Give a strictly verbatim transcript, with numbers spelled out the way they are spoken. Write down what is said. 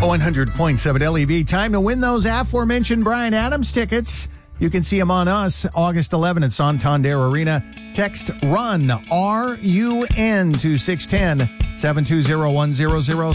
one hundred point seven L E V. Time to win those aforementioned Bryan Adams tickets. You can see them on us August eleventh at Santander Arena. Text RUN, R U N, to six one zero, seven two zero, one zero zero